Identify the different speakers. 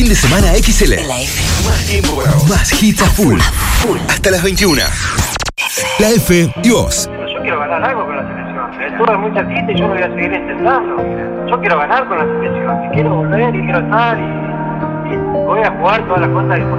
Speaker 1: Fin de semana XL.
Speaker 2: La F.
Speaker 1: Más tiempo para vos. Más hits a full. Hasta las 21. La F y vos.
Speaker 3: Yo quiero ganar algo con la selección. Estuve muy cerquita y yo lo voy a seguir intentando. Yo quiero ganar con la selección. Y quiero volver y quiero estar y voy a jugar todas las cosas